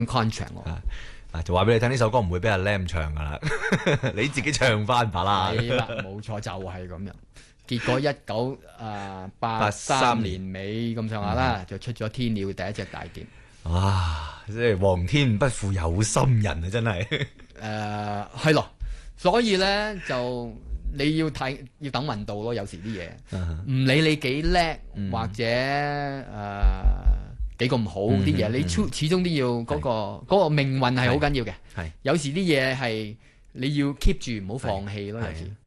contract 我。 就話俾你聽，呢首歌唔會俾阿 Lam 唱噶啦，你自己唱翻把啦。 係啦，冇錯，就係咁樣。結果1983年尾咁上下啦，就出咗天鳥第一隻大碟。 哇！即係皇天不負有心人啊，真係。 係咯，所以咧就你要睇，要等運到咯。有時啲嘢唔理你幾叻或者幾咁好啲嘢，你始終都要嗰個命運係好緊要嘅。有時啲嘢係你要 keep 住唔好放棄咯。有時。